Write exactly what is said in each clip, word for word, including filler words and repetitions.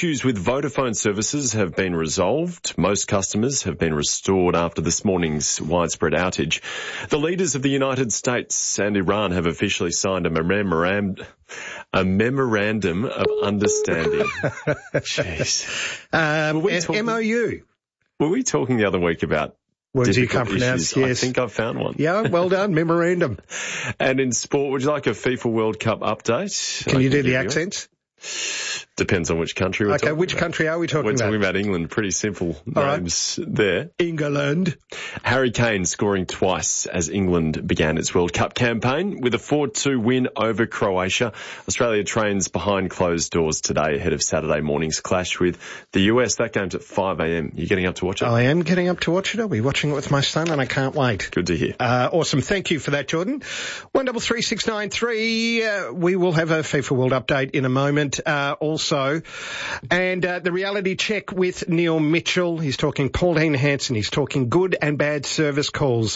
issues with Vodafone services have been resolved. Most customers have been restored after this morning's widespread outage. The leaders of the United States and Iran have officially signed a memorandum, a memorandum of understanding. Jeez. Um, Were we talking- M O U. Were we talking the other week about Words you difficult can't pronounce, issues? yes. I think I've found one. Yeah, well done. Memorandum. And in sport, would you like a FIFA World Cup update? Can I you do give the you accents? Depends on which country we're Okay, talking which about. country are we talking We're about? talking about England. Pretty simple All right. names there. England. Harry Kane scoring twice as England began its World Cup campaign with a four two win over Croatia. Australia trains behind closed doors today ahead of Saturday morning's clash with the U S. That game's at five a.m. You getting up to watch it? I am getting up to watch it. I'll be watching it with my son and I can't wait. Good to hear. Uh, awesome. Thank you for that, Jordan. one double three six nine three. Uh, we will have a FIFA World update in a moment. Uh, also, and uh, the reality check with Neil Mitchell. He's talking Pauline Hanson. He's talking good and bad service calls,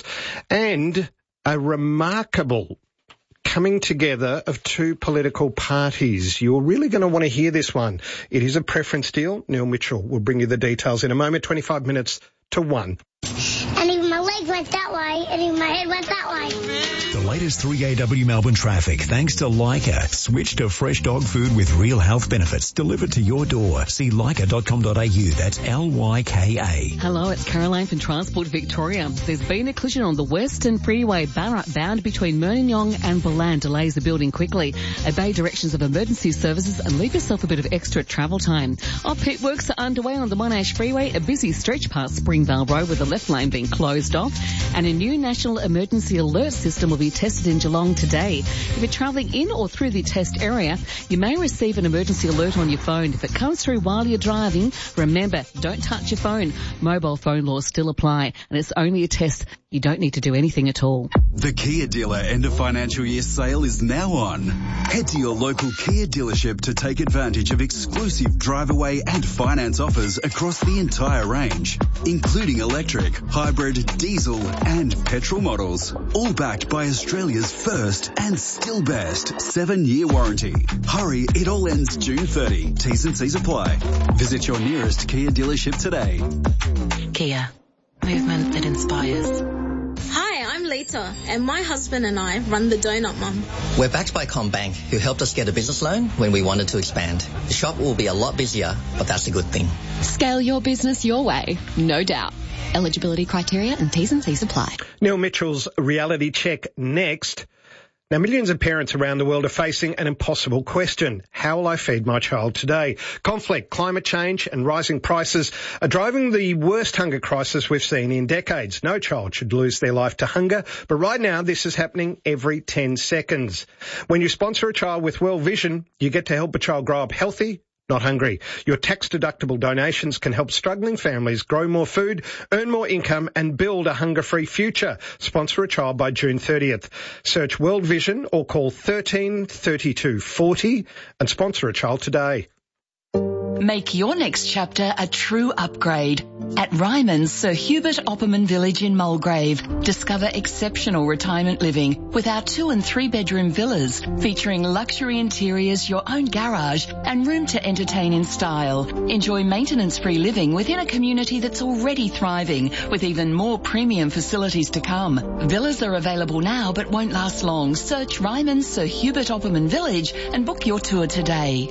and a remarkable coming together of two political parties. You're really going to want to hear this one. It is a preference deal. Neil Mitchell will bring you the details in a moment. twenty-five minutes to one. And even my legs went that way, and even my head went that way. The latest three A W Melbourne traffic, thanks to Leica. Switch to fresh dog food with real health benefits delivered to your door. See leica dot com dot a u. That's L Y K A. Hello, it's Caroline from Transport Victoria. There's been a collision on the Western Freeway bound between Mernignon and Bolan. Delays the building quickly. Obey directions of emergency services and leave yourself a bit of extra travel time. Off-pit works are underway on the Monash Freeway, a busy stretch past Springvale Road with the left lane being closed off, and a new national emergency alert system will be tested in Geelong today. If you're travelling in or through the test area, you may receive an emergency alert on your phone. If it comes through while you're driving, remember, don't touch your phone. Mobile phone laws still apply, and it's only a test. You don't need to do anything at all. The Kia dealer end of financial year sale is now on. Head to your local Kia dealership to take advantage of exclusive drive away and finance offers across the entire range, including electric, hybrid, diesel and petrol models, all backed by Australia's first and still best seven-year warranty. Hurry, it all ends June thirtieth. T's and C's apply. Visit your nearest Kia dealership today. Kia. Movement that inspires. Hi, I'm Lisa, and my husband and I run the Donut Mum. We're backed by CommBank, who helped us get a business loan when we wanted to expand. The shop will be a lot busier, but that's a good thing. Scale your business your way, no doubt. Eligibility criteria and T's and C's apply. Neil Mitchell's reality check next. Now, millions of parents around the world are facing an impossible question. How will I feed my child today? Conflict, climate change and rising prices are driving the worst hunger crisis we've seen in decades. No child should lose their life to hunger, but right now this is happening every ten seconds. When you sponsor a child with World Vision, you get to help a child grow up healthy, not hungry. Your tax-deductible donations can help struggling families grow more food, earn more income and build a hunger-free future. Sponsor a child by June thirtieth. Search World Vision or call thirteen thirty-two forty and sponsor a child today. Make your next chapter a true upgrade. At Ryman's Sir Hubert Opperman Village in Mulgrave, discover exceptional retirement living with our two and three bedroom villas featuring luxury interiors, your own garage and room to entertain in style. Enjoy maintenance-free living within a community that's already thriving with even more premium facilities to come. Villas are available now but won't last long. Search Ryman's Sir Hubert Opperman Village and book your tour today.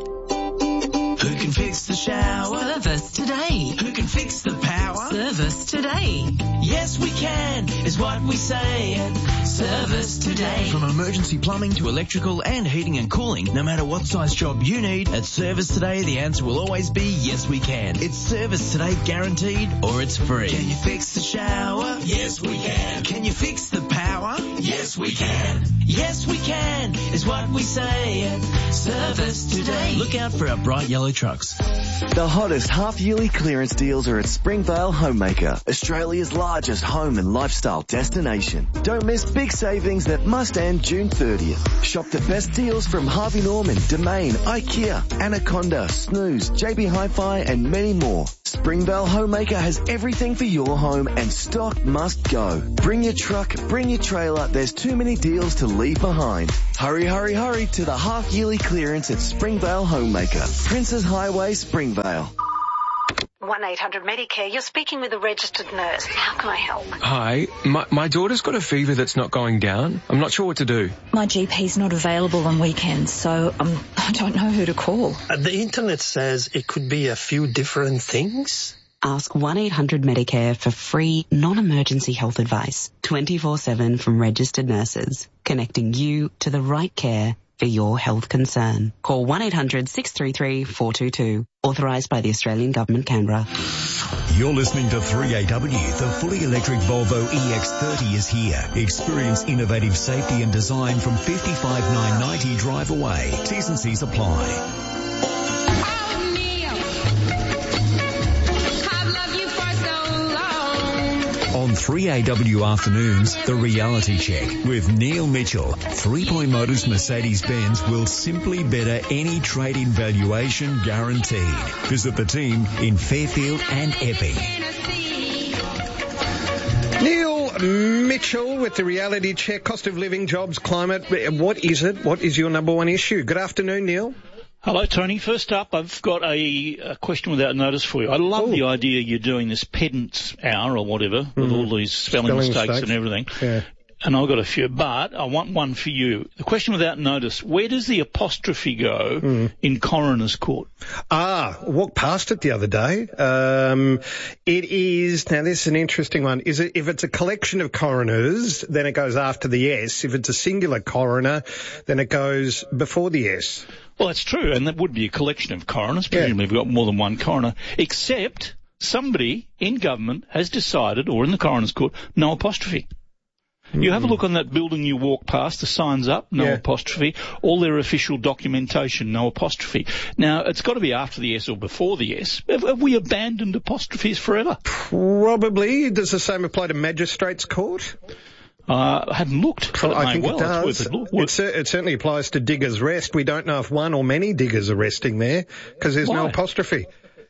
Who can fix the shower? Service today. Who can fix the power? Service today. Yes, we can, is what we say at Service Today. From emergency plumbing to electrical and heating and cooling, no matter what size job you need, at Service Today, the answer will always be yes, we can. It's Service Today guaranteed or it's free. Can you fix the shower? Yes, we can. Can you fix the power? Yes, we can. Yes, we can, is what we say at Service Today. Look out for our bright yellow trucks. The hottest half-yearly clearance deals are at Springvale Homemaker, Australia's largest home and lifestyle destination. Don't miss big savings that must end June thirtieth. Shop the best deals from Harvey Norman, Domain, IKEA, Anaconda, Snooze, J B Hi-Fi and many more. Springvale Homemaker has everything for your home and stock must go. Bring your truck, bring your trailer, there's too many deals to leave behind. Hurry, hurry, hurry to the half-yearly clearance at Springvale Homemaker. Princes Highway, Springvale. one eight hundred Medicare, you're speaking with a registered nurse. How can I help? Hi, my, my daughter's got a fever that's not going down. I'm not sure what to do. My G P's not available on weekends, so um, I don't know who to call. Uh, the internet says it could be a few different things. Ask one eight hundred Medicare for free, non-emergency health advice, twenty-four seven from registered nurses, connecting you to the right care for your health concern. Call one eight hundred six three three four two two. Authorised by the Australian Government, Canberra. You're listening to three A W. The fully electric Volvo E X thirty is here. Experience innovative safety and design from fifty-five thousand nine hundred ninety drive away. T's and C's apply. On three A W Afternoons, The Reality Check with Neil Mitchell. Three-Point Motors Mercedes-Benz will simply better any trade-in valuation guaranteed. Visit the team in Fairfield and Epping. Neil Mitchell with The Reality Check. Cost of living, jobs, climate. What is it? What is your number one issue? Good afternoon, Neil. Hello, Tony. First up, I've got a, a question without notice for you. I love Ooh. the idea you're doing this pedants hour or whatever mm. with all these spelling, spelling mistakes, mistakes and everything. Yeah. And I've got a few, but I want one for you. The question without notice, where does the apostrophe go mm. in coroner's court? Ah, walked past it the other day. Um, it is, now this is an interesting one. Is it, if it's a collection of coroners, then it goes after the S. If it's a singular coroner, then it goes before the S. Well, that's true, and that would be a collection of coroners. Presumably, yeah. we've got more than one coroner, except somebody in government has decided, or in the coroner's court, no apostrophe. Mm-hmm. You have a look on that building you walk past, the sign's up, no yeah. apostrophe. All their official documentation, no apostrophe. Now, it's got to be after the S or before the S. Have, have we abandoned apostrophes forever? Probably. Does the same apply to magistrates' court? Uh, I haven't looked. But I think well. it does. It's worth it, it, it certainly applies to diggers' rest. We don't know if one or many diggers are resting there because there's Why? no apostrophe.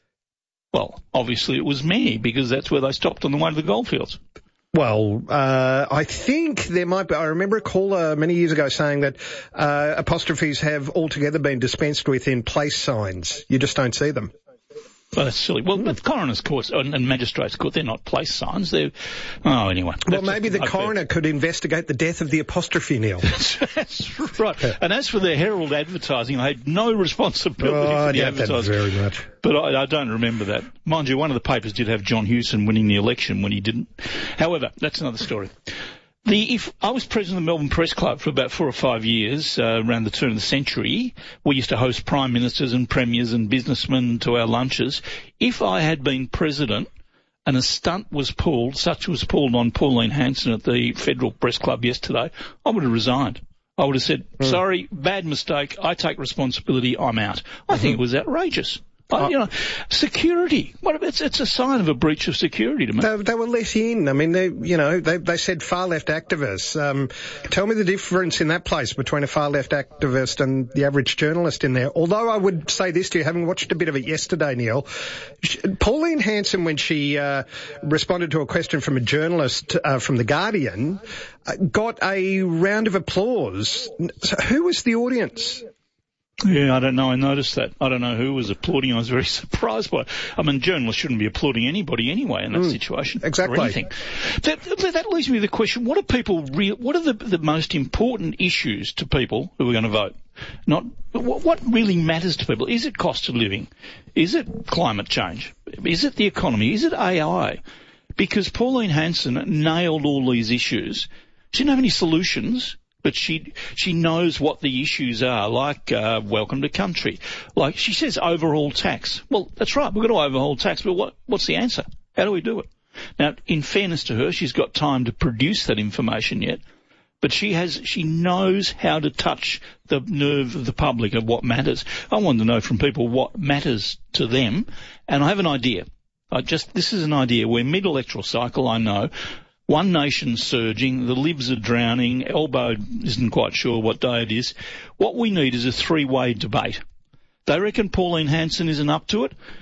Well, obviously it was many because that's where they stopped on the way to the goldfields. Well, uh, I think there might be, I remember a caller many years ago saying that uh, apostrophes have altogether been dispensed with in place signs. You just don't see them. Well, that's silly. Well, but coroner's courts and, and magistrates' court, they're not place signs. They're, oh, anyway. Well, maybe the coroner could investigate the death of the apostrophe, Neil. That's right. Yeah. And as for the Herald advertising, I had no responsibility oh, for the I advertising. Oh, very much. But I, I don't remember that. Mind you, one of the papers did have John Hewson winning the election when he didn't. However, that's another story. The, if I was president of the Melbourne Press Club for about four or five years, uh, around the turn of the century, we used to host prime ministers and premiers and businessmen to our lunches. If I had been president and a stunt was pulled, such was pulled on Pauline Hanson at the Federal Press Club yesterday, I would have resigned. I would have said, mm. sorry, bad mistake, I take responsibility, I'm out. I mm-hmm. think it was outrageous. I, you know, security. What, it's, it's a sign of a breach of security to me. They, they were let in. I mean, they, you know, they, they said far-left activists. Um, tell me the difference in that place between a far-left activist and the average journalist in there. Although I would say this to you, having watched a bit of it yesterday, Neil, she, Pauline Hanson, when she uh, responded to a question from a journalist uh, from The Guardian, uh, got a round of applause. So who was the audience? Yeah, I don't know. I noticed that. I don't know who was applauding. I was very surprised by it. I mean, journalists shouldn't be applauding anybody anyway in that mm, situation. Exactly. Or anything. That, that leads me to the question, what are people real, what are the, the most important issues to people who are going to vote? Not, what, what really matters to people? Is it cost of living? Is it climate change? Is it the economy? Is it A I? Because Pauline Hanson nailed all these issues. She didn't have any solutions. But she she knows what the issues are, like uh, welcome to country. Like she says, overhaul tax. Well, that's right, we've got to overhaul tax, but what what's the answer? How do we do it? Now, in fairness to her, she's got time to produce that information yet, but she has she knows how to touch the nerve of the public of what matters. I want to know from people what matters to them, and I have an idea. I just this is an idea. We're mid-electoral cycle, I know. One nation's surging, the Libs are drowning, Elbow isn't quite sure what day it is. What we need is a three-way debate. They reckon Pauline Hanson isn't up to it.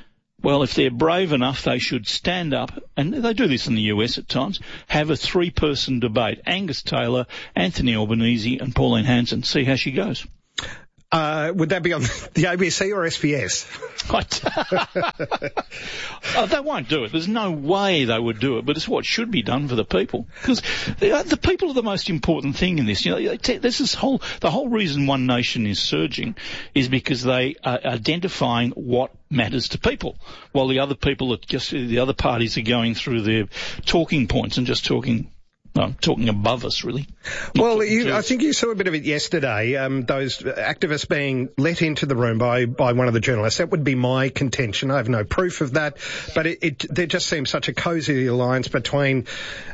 Well, if they're brave enough, they should stand up, and they do this in the U S at times, have a three-person debate. Angus Taylor, Anthony Albanese and Pauline Hanson. See how she goes. Uh, would that be on the A B C or S B S? oh, they won't do it. There's no way they would do it, but it's what should be done for the people. Because the people are the most important thing in this. You know, this is whole, the whole reason One Nation is surging is because they are identifying what matters to people, while the other people are just, the other parties are going through their talking points and just talking. No, I'm talking above us, really. Well, you, I think you saw a bit of it yesterday, um, those activists being let into the room by, by one of the journalists. That would be my contention. I have no proof of that, but it, it there just seems such a cosy alliance between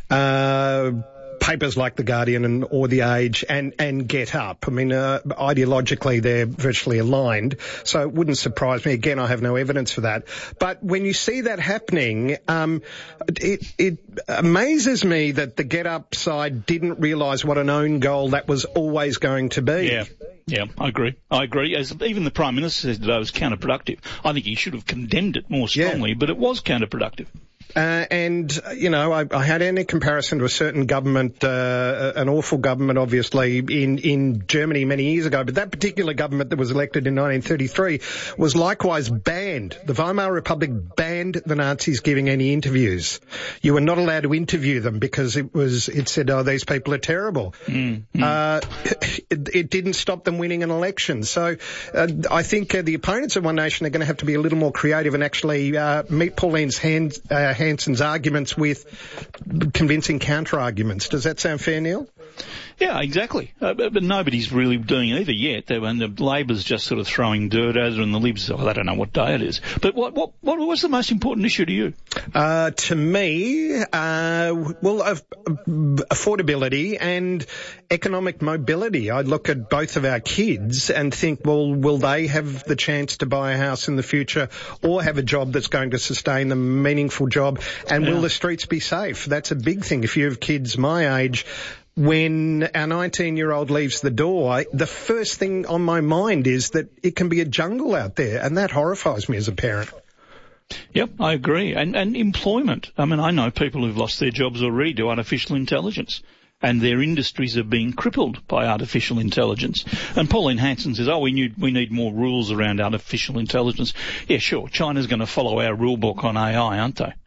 uh papers like The Guardian and or The Age and, and Get Up. I mean, uh, ideologically they're virtually aligned, so it wouldn't surprise me. Again, I have no evidence for that. But when you see that happening, um, it, it amazes me that the Get Up side didn't realise what an own goal that was always going to be. Yeah. Yeah, I agree. I agree. As even the Prime Minister said today it was counterproductive. I think he should have condemned it more strongly, yeah. but it was counterproductive. Uh, and, you know, I, I had any comparison to a certain government, uh, an awful government, obviously, in, in Germany many years ago. But that particular government that was elected in nineteen thirty-three was likewise banned. The Weimar Republic banned the Nazis giving any interviews. You were not allowed to interview them because it was, it said, oh, these people are terrible. Mm, mm. Uh, it, it didn't stop them winning an election. So uh, I think uh, the opponents of One Nation are going to have to be a little more creative and actually uh, meet Pauline's hand, uh, Hanson's arguments with convincing counter-arguments. Does that sound fair, Neil? Yeah, exactly. Uh, but, but nobody's really doing either yet. They, and the Labor's just sort of throwing dirt at it, and the Libs, oh, they don't know what day it is. But what what what was the most important issue to you? Uh, to me, uh, well, uh, affordability and economic mobility. I look at both of our kids and think, well, will they have the chance to buy a house in the future or have a job that's going to sustain them, a meaningful job? And yeah. will the streets be safe? That's a big thing. If you have kids my age, when our nineteen-year-old leaves the door, the first thing on my mind is that it can be a jungle out there, and that horrifies me as a parent. Yep, I agree. And, and employment. I mean, I know people who've lost their jobs already to artificial intelligence, and their industries are being crippled by artificial intelligence. And Pauline Hanson says, oh, we need, we need more rules around artificial intelligence. Yeah, sure, China's going to follow our rule book on A I, aren't they?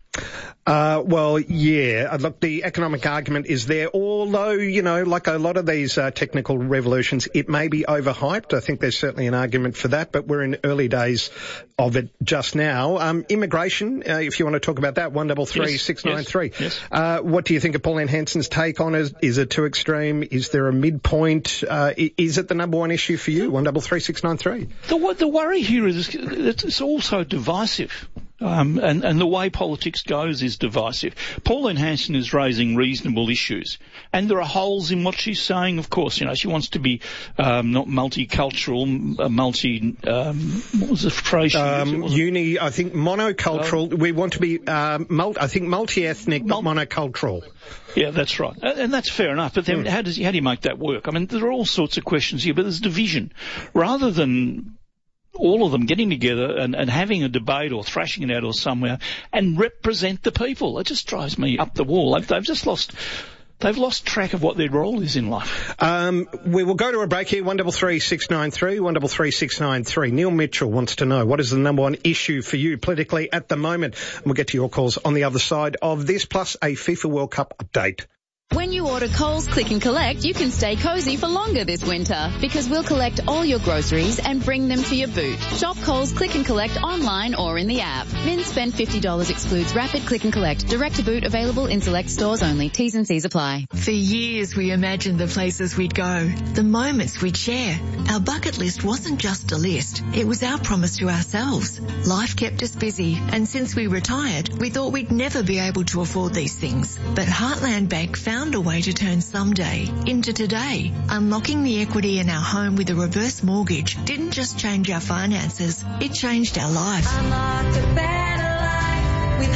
Uh, well, yeah. Look, the economic argument is there, although, you know, like a lot of these uh, technical revolutions, it may be overhyped. I think there's certainly an argument for that, but we're in early days of it just now. Um, immigration, uh, if you want to talk about that, one double three six nine three. Yes. Uh, what do you think of Pauline Hanson's take on it? Is it too extreme? Is there a midpoint? Uh, is it the number one issue for you? One double three six nine three. The the worry here is it's also divisive. Um, and, and the way politics goes is divisive. Pauline Hanson is raising reasonable issues, and there are holes in what she's saying. Of course, you know, she wants to be um, not multicultural, uh, multi. Um, what was the phrase? She um, used? Uni, I think monocultural. Uh, we want to be, um, multi, I think, multi-ethnic, but mul- monocultural. Yeah, that's right, and that's fair enough. But then, mm. how does how do you make that work? I mean, there are all sorts of questions here, but there's division rather than all of them getting together and, and having a debate or thrashing it out or somewhere and represent the people. It just drives me up the wall. They've, they've just lost... They've lost track of what their role is in life. Um, we will go to a break here, one double three six nine three, one double three six nine three. Neil Mitchell wants to know, what is the number one issue for you politically at the moment? And we'll get to your calls on the other side of this, plus a FIFA World Cup update. When you order Coles Click and Collect, you can stay cosy for longer this winter because we'll collect all your groceries and bring them to your boot. Shop Coles Click and Collect online or in the app. Min spend fifty dollars excludes Rapid Click and Collect. Direct to boot available in select stores only. T's and C's apply. For years we imagined the places we'd go, the moments we'd share. Our bucket list wasn't just a list, it was our promise to ourselves. Life kept us busy, and since we retired, we thought we'd never be able to afford these things. But Heartland Bank found a way to turn someday into today. Unlocking the equity in our home with a reverse mortgage didn't just change our finances, it changed our life. Unlocked a better life with Heartland.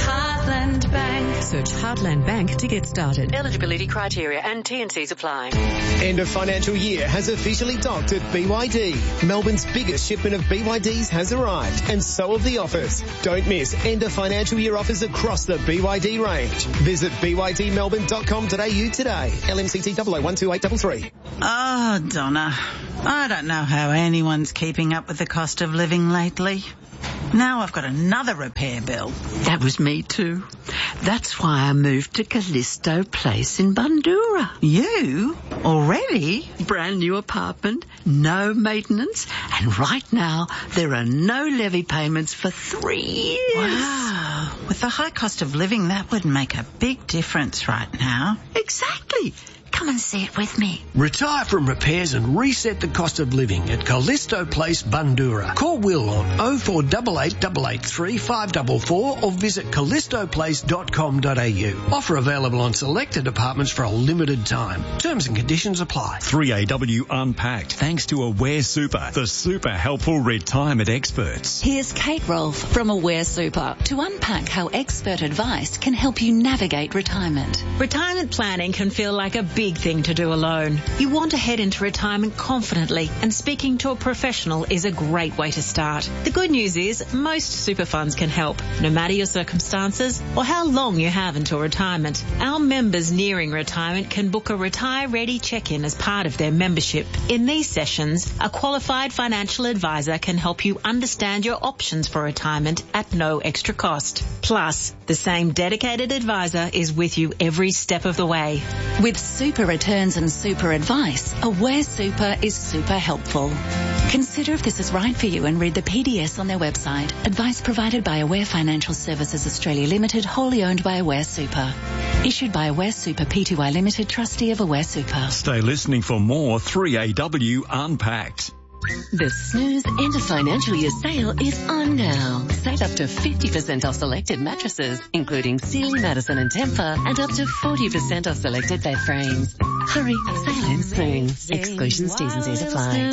Heartland Bank. Search Heartland Bank to get started. Eligibility criteria and T and Cs apply. End of financial year has officially docked at B Y D. Melbourne's biggest shipment of B Y Ds has arrived, and so have the offers. Don't miss end of financial year offers across the B Y D range. Visit b y d melbourne dot com dot a u today. L M C T double oh one two eight three three. Oh, Donna, I don't know how anyone's keeping up with the cost of living lately. Now I've got another repair bill. That was me too. That's why I moved to Callisto Place in Bundoora. You? Already? Brand new apartment, no maintenance, and right now there are no levy payments for three years. Wow. With the high cost of living, that would make a big difference right now. Exactly. Come and see it with me. Retire from repairs and reset the cost of living at Callisto Place, Bundoora. Call Will on oh four eight eight, eight eight three, five four four or visit callisto place dot com dot a u. Offer available on selected apartments for a limited time. Terms and conditions apply. three A W Unpacked, thanks to Aware Super, the super helpful retirement experts. Here's Kate Rolfe from Aware Super to unpack how expert advice can help you navigate retirement. Retirement planning can feel like a big thing to do alone. You want to head into retirement confidently, and speaking to a professional is a great way to start. The good news is most super funds can help, no matter your circumstances or how long you have until retirement. Our members nearing retirement can book a Retire Ready check-in as part of their membership. In these sessions, a qualified financial advisor can help you understand your options for retirement at no extra cost. Plus, the same dedicated advisor is with you every step of the way. With super returns and super advice, Aware Super is super helpful. Consider if this is right for you and read the P D S on their website. Advice provided by Aware Financial Services Australia Limited, wholly owned by Aware Super. Issued by Aware Super Pty Limited, trustee of Aware Super. Stay listening for more three A W Unpacked. The Snooze End of Financial Year sale is on now. Save up to fifty percent off selected mattresses, including Sealy, Madison and Tempur, and up to forty percent off selected bed frames. Hurry, sale ends soon. Exclusions, T's and C's apply.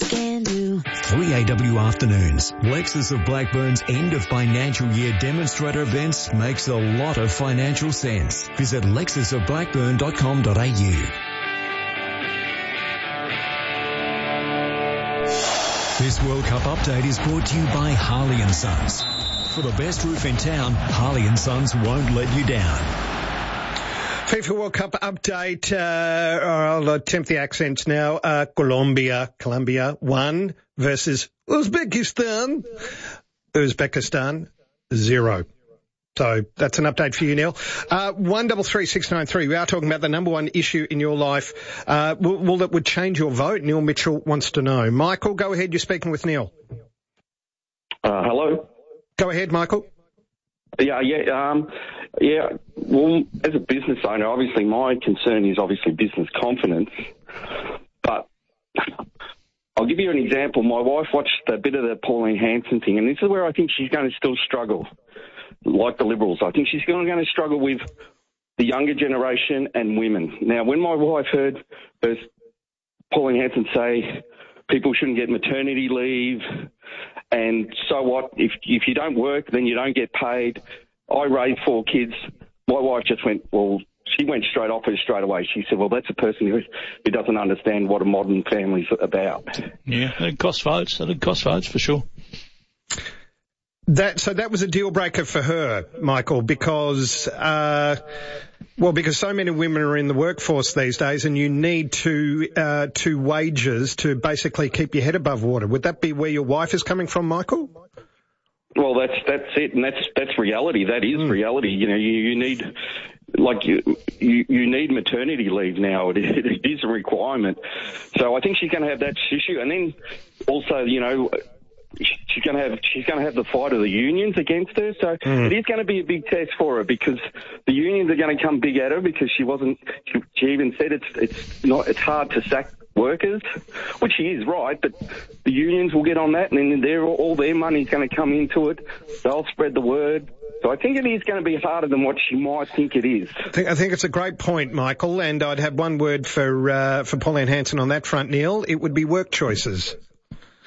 three A W Afternoons. Lexus of Blackburn's end of financial year demonstrator events makes a lot of financial sense. Visit lexus of blackburn dot com dot a u. This World Cup update is brought to you by Harley and Sons. For the best roof in town, Harley and Sons won't let you down. FIFA World Cup update. Uh, I'll attempt the accents now. Uh, Colombia, Colombia one versus Uzbekistan. Uzbekistan zero. So that's an update for you, Neil. Uh, one double three six nine three. We are talking about the number one issue in your life. Uh, well, well, that would change your vote. Neil Mitchell wants to know. Michael, go ahead. You're speaking with Neil. Uh, hello. Go ahead, Michael. Yeah, yeah, um, yeah. Well, as a business owner, obviously my concern is obviously business confidence. But I'll give you an example. My wife watched a bit of the Pauline Hanson thing, and this is where I think she's going to still struggle. Like the Liberals, I think she's going to struggle with the younger generation and women. Now, when my wife heard Pauline Hanson say people shouldn't get maternity leave, and so what, if if you don't work, then you don't get paid. I raised four kids. My wife just went, well, she went straight off her straight away. She said, well, that's a person who, who doesn't understand what a modern family's about. Yeah, it costs votes. It costs votes for sure. That so that was a deal breaker for her, Michael, because uh, well, because so many women are in the workforce these days, and you need two uh, two wages to basically keep your head above water. Would that be where your wife is coming from, Michael? Well, that's that's it, and that's that's reality. That is mm. reality. You know, you, you need like you, you you need maternity leave now. It, it is a requirement. So I think she's going to have that issue, and then also, you know. She's going to have she's going to have the fight of the unions against her, so mm. it is going to be a big test for her because the unions are going to come big at her because she wasn't. She, she even said it's it's not it's hard to sack workers, which she is right, but the unions will get on that, and then their all their money's going to come into it. They'll spread the word. So I think it is going to be harder than what she might think it is. I think, I think it's a great point, Michael, and I'd have one word for uh, for Pauline Hanson on that front, Neil. It would be work choices.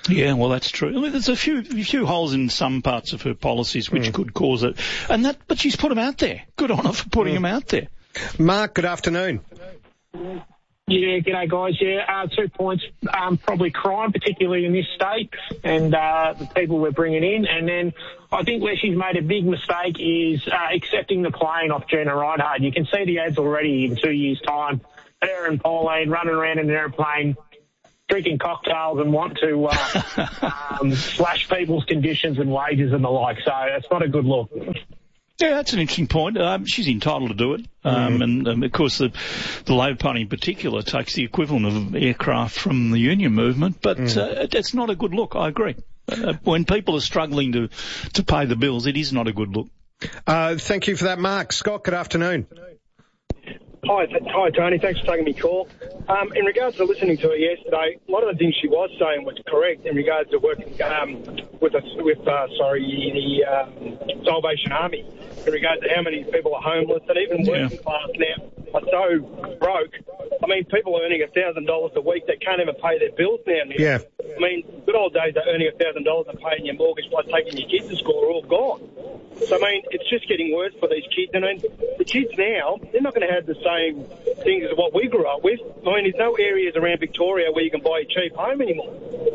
Yeah, well, that's true. I mean, there's a few a few holes in some parts of her policies which mm. could cause it, and that. But she's put them out there. Good on her for putting mm. them out there. Mark, good afternoon. Yeah, g'day guys. Yeah, uh, two points. Um, probably crime, particularly in this state, and uh, the people we're bringing in. And then I think where she's made a big mistake is uh, accepting the plane off Gina Reinhardt. You can see the ads already in two years' time. Her and Pauline running around in an airplane, drinking cocktails and want to uh, um, slash people's conditions and wages and the like. So it's not a good look. Yeah, that's an interesting point. Um, she's entitled to do it. Um, mm. And, um, of course, the, the Labor Party in particular takes the equivalent of aircraft from the union movement. But mm. uh, it, it's not a good look, I agree. Uh, when people are struggling to, to pay the bills, it is not a good look. Uh, thank you for that, Mark. Scott, good afternoon. Hi, th- hi, Tony. Thanks for taking me call. Um, in regards to listening to her yesterday, a lot of the things she was saying was correct in regards to working um, with, a, with uh, sorry, the uh, Salvation Army, in regards to how many people are homeless and even working yeah. class now are so broke. I mean, people are earning one thousand dollars a week that can't even pay their bills now. now. Yeah. I mean, good old days of earning one thousand dollars and paying your mortgage by taking your kids to school are all gone. So, I mean, it's just getting worse for these kids. And I mean, the kids now, they're not going to have the same things as what we grew up with. I mean, there's no areas around Victoria where you can buy a cheap home anymore.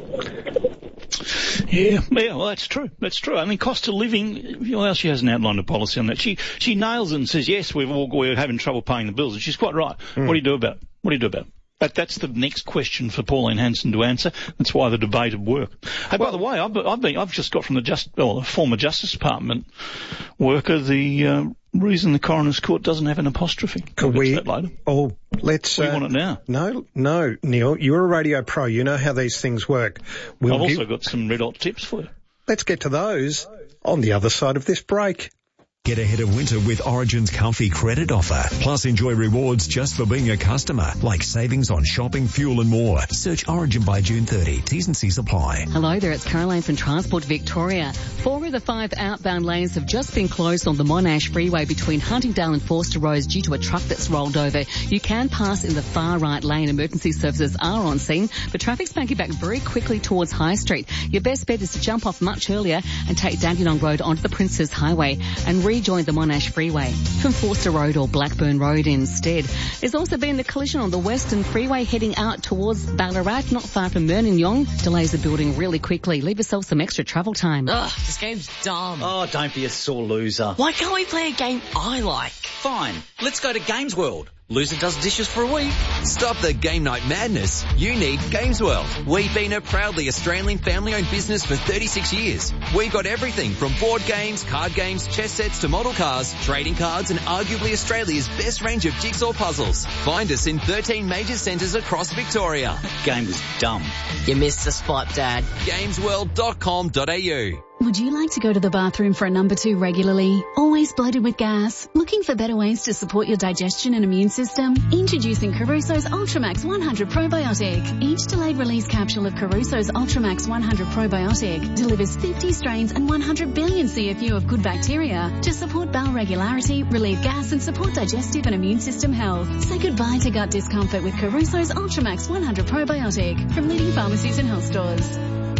Yeah, yeah, well, that's true. That's true. I mean, cost of living, well, she hasn't outlined a policy on that. She she nails it and says, yes, we've all, we're having trouble paying the bills. And she's quite right. Mm. What do you do about it? What do you do about it? That, that's the next question for Pauline Hanson to answer. That's why the debate would work. Hey, well, by the way, I've, I've been, I've just got from the just, well, the former Justice Department worker the uh, reason the Coroner's Court doesn't have an apostrophe. Could we? That later. Oh, let's. We uh, want it now. No, no, Neil, you're a radio pro. You know how these things work. We'll I've also give... got some red hot tips for you. Let's get to those on the other side of this break. Get ahead of winter with Origin's comfy credit offer. Plus enjoy rewards just for being a customer, like savings on shopping, fuel and more. Search Origin by June thirtieth. T's and C's apply. Hello there, it's Caroline from Transport Victoria. Four of the five outbound lanes have just been closed on the Monash Freeway between Huntingdale and Forster Roads due to a truck that's rolled over. You can pass in the far right lane. Emergency services are on scene, but traffic's banking back very quickly towards High Street. Your best bet is to jump off much earlier and take Dandenong Road onto the Princes Highway and rejoin the Monash Freeway from Forster Road or Blackburn Road instead. There's also been a collision on the Western Freeway heading out towards Ballarat, not far from Mernignon. Delays the building really quickly. Leave yourself some extra travel time. Ugh, this game's dumb. Oh, don't be a sore loser. Why can't we play a game I like? Fine, let's go to Games World. Loser does dishes for a week. Stop the game night madness. You need Games World. We've been a proudly Australian family-owned business for thirty-six years. We've got everything from board games, card games, chess sets to model cars, trading cards and arguably Australia's best range of jigsaw puzzles. Find us in thirteen major centres across Victoria. Game was dumb. You missed the spot, Dad. games world dot com dot a u. Would you like to go to the bathroom for a number two regularly? Always bloated with gas? Looking for better ways to support your digestion and immune system? Introducing Caruso's Ultramax one hundred Probiotic. Each delayed release capsule of Caruso's Ultramax one hundred Probiotic delivers fifty strains and one hundred billion C F U of good bacteria to support bowel regularity, relieve gas and support digestive and immune system health. Say goodbye to gut discomfort with Caruso's Ultramax one hundred Probiotic from leading pharmacies and health stores.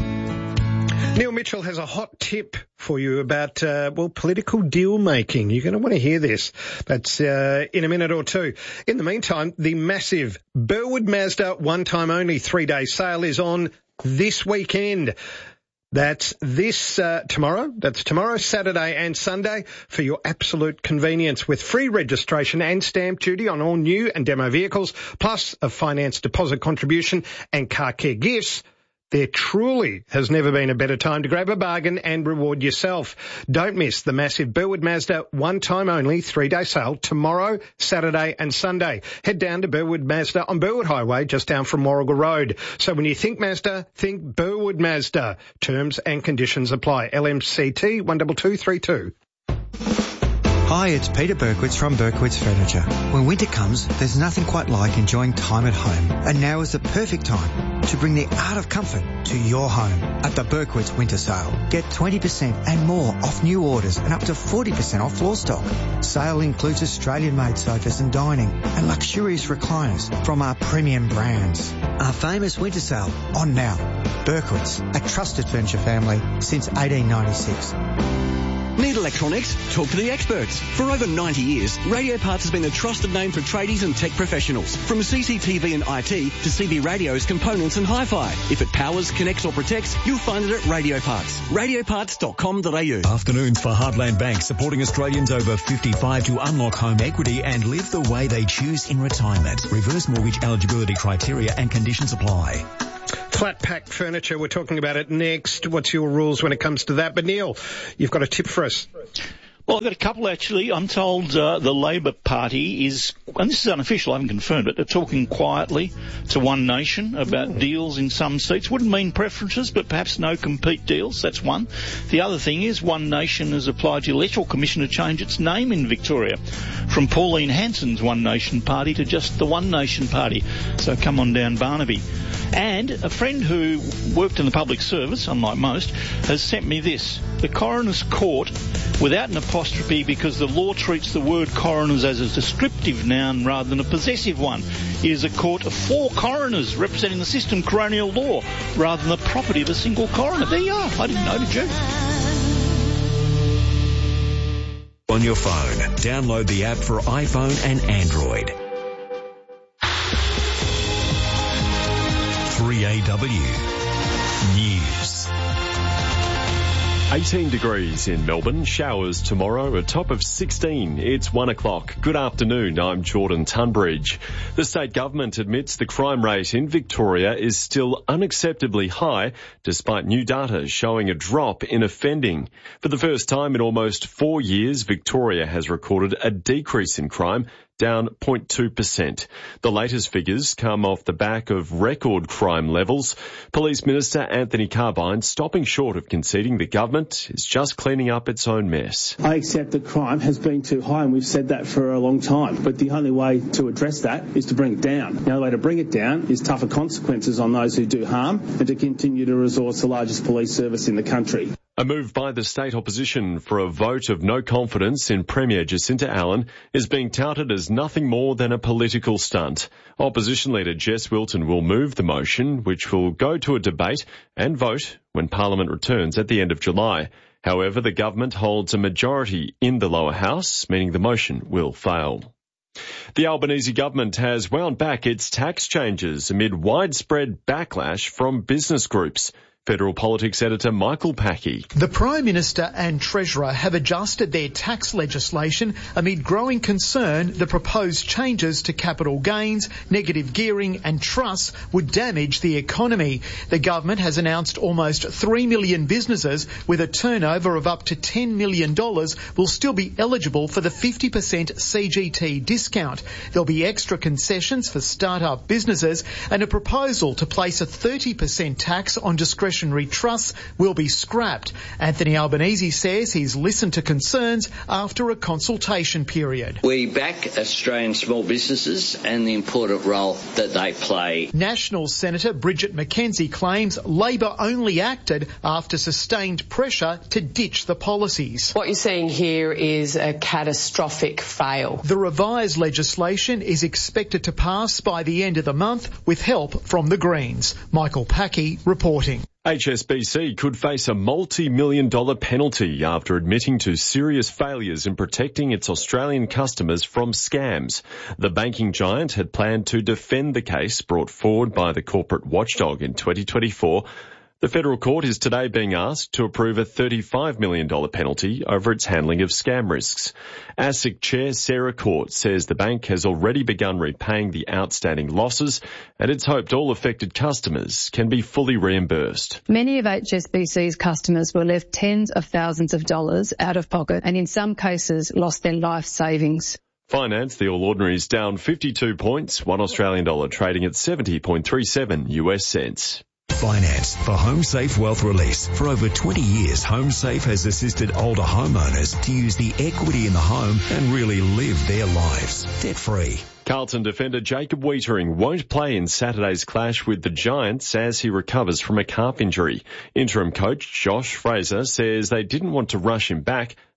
Neil Mitchell has a hot tip for you about, uh, well, political deal making. You're going to want to hear this. That's uh, in a minute or two. In the meantime, the massive Burwood Mazda one-time only three-day sale is on this weekend. That's this uh, tomorrow. That's tomorrow, Saturday and Sunday for your absolute convenience with free registration and stamp duty on all new and demo vehicles, plus a finance deposit contribution and car care gifts. There truly has never been a better time to grab a bargain and reward yourself. Don't miss the massive Burwood Mazda one-time only three-day sale tomorrow, Saturday and Sunday. Head down to Burwood Mazda on Burwood Highway, just down from Warrigal Road. So when you think Mazda, think Burwood Mazda. Terms and conditions apply. L M C T one two two three two. Hi, it's Peter Berkowitz from Berkowitz Furniture. When winter comes, there's nothing quite like enjoying time at home. And now is the perfect time to bring the art of comfort to your home at the Berkowitz Winter Sale. Get twenty percent and more off new orders and up to forty percent off floor stock. Sale includes Australian-made sofas and dining and luxurious recliners from our premium brands. Our famous winter sale on now. Berkowitz, a trusted furniture family since eighteen ninety-six. Need electronics? Talk to the experts. For over ninety years, Radio Parts has been the trusted name for tradies and tech professionals. From C C T V and I T to C B radios, components and hi-fi. If it powers, connects or protects, you'll find it at Radio Parts. radio parts dot com dot a u. Afternoons for Heartland Bank, supporting Australians over fifty-five to unlock home equity and live the way they choose in retirement. Reverse mortgage eligibility criteria and conditions apply. Flat pack furniture, we're talking about it next. What's your rules when it comes to that? But Neil, you've got a tip for us. Well, I've got a couple actually. I'm told uh, the Labor Party is, and this is unofficial, I haven't confirmed it, they're talking quietly to One Nation about mm. deals in some seats. Wouldn't mean preferences, but perhaps no compete deals. That's one. The other thing is One Nation has applied to the Electoral Commission to change its name in Victoria from Pauline Hanson's One Nation Party to just the One Nation Party. So come on down, Barnaby. And a friend who worked in the public service, unlike most, has sent me this. The Coroner's Court, without an apostrophe because the law treats the word coroners as a descriptive noun rather than a possessive one. It is a court of four coroners representing the system coronial law rather than the property of a single coroner. There you are. I didn't know, did you? On your phone, download the app for iPhone and Android. three A W News. eighteen degrees in Melbourne, showers tomorrow, a top of sixteen. It's one o'clock. Good afternoon, I'm Jordan Tunbridge. The state government admits the crime rate in Victoria is still unacceptably high, despite new data showing a drop in offending. For the first time in almost four years, Victoria has recorded a decrease in crime, down zero point two percent. The latest figures come off the back of record crime levels. Police Minister Anthony Carbine stopping short of conceding the government is just cleaning up its own mess. I accept that crime has been too high, and we've said that for a long time. But the only way to address that is to bring it down. The only way to bring it down is tougher consequences on those who do harm and to continue to resource the largest police service in the country. A move by the state opposition for a vote of no confidence in Premier Jacinta Allen is being touted as nothing more than a political stunt. Opposition leader Jess Wilton will move the motion, which will go to a debate and vote when Parliament returns at the end of July. However, the government holds a majority in the lower house, meaning the motion will fail. The Albanese government has wound back its tax changes amid widespread backlash from business groups. Federal Politics editor Michael Packey. The Prime Minister and Treasurer have adjusted their tax legislation amid growing concern the proposed changes to capital gains, negative gearing and trusts would damage the economy. The government has announced almost three million businesses with a turnover of up to ten million dollars will still be eligible for the fifty percent C G T discount. There'll be extra concessions for start-up businesses, and a proposal to place a thirty percent tax on discretionary trusts will be scrapped. Anthony Albanese says he's listened to concerns after a consultation period. We back Australian small businesses and the important role that they play. National Senator Bridget McKenzie claims Labor only acted after sustained pressure to ditch the policies. What you're seeing here is a catastrophic fail. The revised legislation is expected to pass by the end of the month with help from the Greens. Michael Packey reporting. H S B C could face a multi-million dollar penalty after admitting to serious failures in protecting its Australian customers from scams. The banking giant had planned to defend the case brought forward by the corporate watchdog in twenty twenty-four. The federal court is today being asked to approve a thirty-five million dollars penalty over its handling of scam risks. ASIC Chair Sarah Court says the bank has already begun repaying the outstanding losses, and it's hoped all affected customers can be fully reimbursed. Many of H S B C's customers were left tens of thousands of dollars out of pocket and in some cases lost their life savings. Finance, the All Ordinaries down fifty-two points, one Australian dollar trading at seventy point three seven U S cents. Finance for HomeSafe Wealth Release. For over twenty years, HomeSafe has assisted older homeowners to use the equity in the home and really live their lives debt-free. Carlton defender Jacob Weitering won't play in Saturday's clash with the Giants as he recovers from a calf injury. Interim coach Josh Fraser says they didn't want to rush him back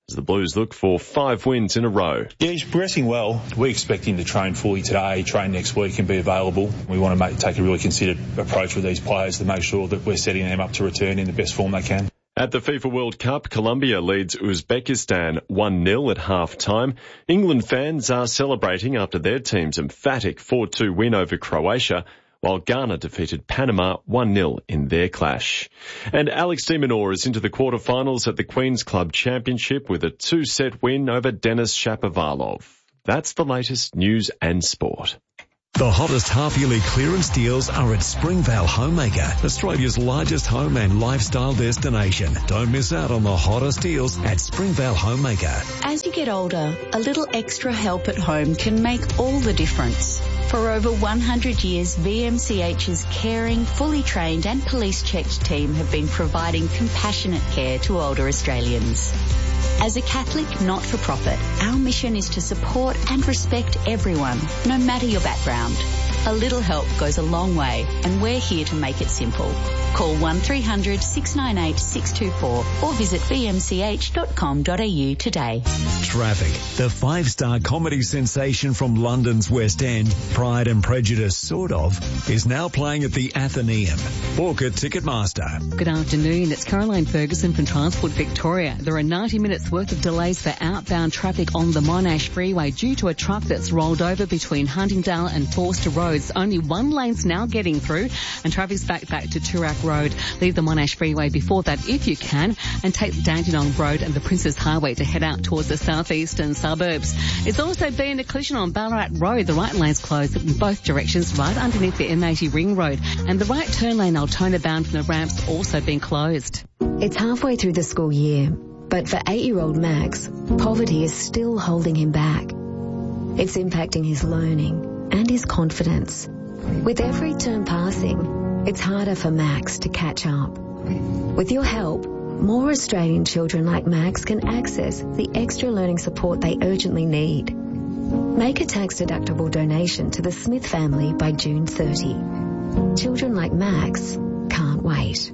as the Blues look for five wins in a row. Yeah, he's progressing well. We expect him to train fully today, train next week and be available. We want to make, take a really considered approach with these players to make sure that we're setting them up to return in the best form they can. At the FIFA World Cup, Colombia leads Uzbekistan one nil at half-time. England fans are celebrating after their team's emphatic four two win over Croatia, while Ghana defeated Panama one nil in their clash. And Alex de Minaur is into the quarterfinals at the Queen's Club Championship with a two-set win over Denis Shapovalov. That's the latest news and sport. The hottest half-yearly clearance deals are at Springvale Homemaker, Australia's largest home and lifestyle destination. Don't miss out on the hottest deals at Springvale Homemaker. As you get older, a little extra help at home can make all the difference. For over one hundred years, V M C H's caring, fully trained and police-checked team have been providing compassionate care to older Australians. As a Catholic not-for-profit, our mission is to support and respect everyone, no matter your background. A little help goes a long way, and we're here to make it simple. Call one three hundred six nine eight six two four or visit v m c h dot com dot a u today. Traffic. The five-star comedy sensation from London's West End, Pride and Prejudice sort of, is now playing at the Athenaeum. Book at Ticketmaster. Good afternoon. It's Caroline Ferguson from Transport Victoria. There are ninety minutes worth of delays for outbound traffic on the Monash Freeway due to a truck that's rolled over between Huntingdale and Forster Roads. Only one lane's now getting through and traffic's back back to Toorak Road. Leave the Monash Freeway before that if you can and take the Dandenong Road and the Princess Highway to head out towards the southeastern suburbs. It's also been a collision on Ballarat Road. The right lane's closed in both directions right underneath the M eighty ring road, and the right turn lane Altona bound from the ramp's also been closed. It's halfway through the school year, but for eight-year-old Max, poverty is still holding him back. It's impacting his learning and his confidence. With every term passing, it's harder for Max to catch up. With your help, more Australian children like Max can access the extra learning support they urgently need. Make a tax-deductible donation to the Smith family by June thirtieth. Children like Max can't wait.